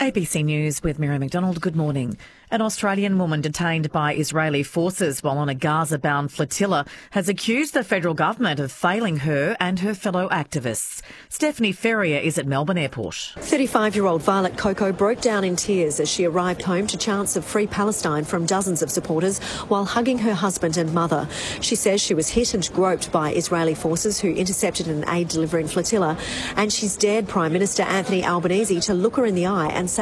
ABC News with Mary McDonald. Good morning. An Australian woman detained by Israeli forces while on a Gaza-bound flotilla has accused the federal government of failing her and her fellow activists. Stephanie Ferrier is at Melbourne Airport. 35-year-old Violet Coco broke down in tears as she arrived home to chants of Free Palestine from dozens of supporters while hugging her husband and mother. She says she was hit and groped by Israeli forces who intercepted an aid-delivering flotilla, and she's dared Prime Minister Anthony Albanese to look her in the eye and